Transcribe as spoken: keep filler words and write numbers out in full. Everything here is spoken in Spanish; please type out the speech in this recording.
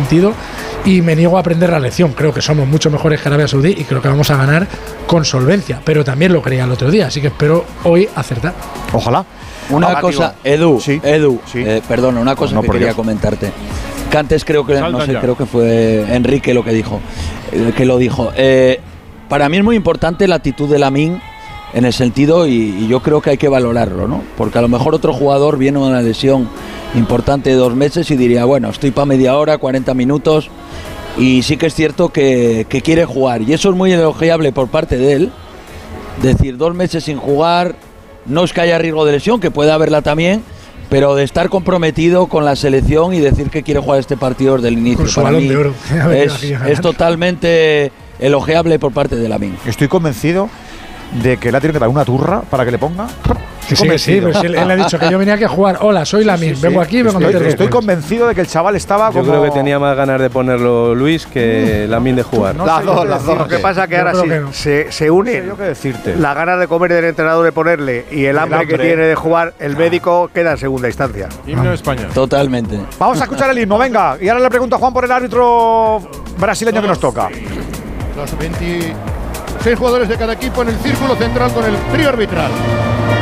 sentido y me niego a aprender la lección. Creo que somos mucho mejores que Arabia Saudí y creo que vamos a ganar con solvencia, pero también lo creía el otro día, así que espero hoy acertar. Ojalá. Una Ah, cosa, digo, Edu, sí, Edu, sí. Eh, perdona, una cosa No, que por quería Dios. comentarte. Que antes creo que, Saltan no sé, ya. creo que fue Enrique lo que dijo, eh, que lo dijo. Eh, para mí es muy importante la actitud de Lamine en el sentido, y, y yo creo que hay que valorarlo, ¿no? Porque a lo mejor otro jugador viene con una lesión importante de dos meses y diría, bueno, estoy para media hora, cuarenta minutos, y sí que es cierto que, que quiere jugar, y eso es muy elogiable por parte de él. Decir, dos meses sin jugar, no es que haya riesgo de lesión, que puede haberla también, pero de estar comprometido con la selección y decir que quiere jugar este partido desde el inicio. Con su Para balón mí de oro. es, es totalmente elogiable por parte de Lamine. Estoy convencido de que le ha tenido que dar una turra para que le ponga. Que sí, que sí, pero si él, él ha dicho que yo venía aquí a jugar. Hola, soy Lamine, Sí, vengo sí. aquí y vengo a Estoy, meter estoy dos goles. convencido de que el chaval estaba Yo como... creo que tenía más ganas de ponerlo Luis que Lamine de jugar. No Las sé yo dos, qué las dos. Lo que decirte. pasa es que Yo ahora creo sí que no. se, se No unen sé yo qué decirte. las ganas de comer del entrenador de ponerle y el hambre, hambre. que tiene de jugar, el médico queda en segunda instancia. Himno de España. Totalmente. Vamos a escuchar el himno, venga. Y ahora le pregunto a Juan por el árbitro brasileño que nos toca. Los veintiséis jugadores de cada equipo en el círculo central con el trío arbitral.